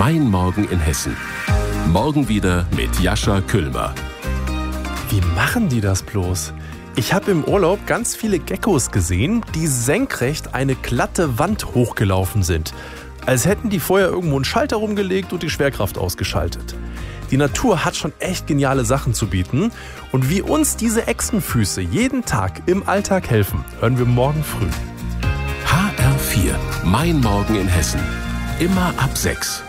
Mein Morgen in Hessen. Morgen wieder mit Jascha Küllmer. Wie machen die das bloß? Ich habe im Urlaub ganz viele Geckos gesehen, die senkrecht eine glatte Wand hochgelaufen sind. Als hätten die vorher irgendwo einen Schalter rumgelegt und die Schwerkraft ausgeschaltet. Die Natur hat schon echt geniale Sachen zu bieten. Und wie uns diese Echsenfüße jeden Tag im Alltag helfen, hören wir morgen früh. HR4, Mein Morgen in Hessen. Immer ab 6.